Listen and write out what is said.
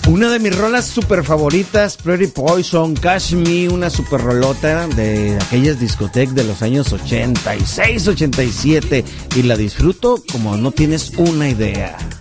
Una de mis rolas super favoritas, Pretty Poison, Cash Me, una super rolota de aquellas discotecas de los años 86, 87, y la disfruto como no tienes una idea.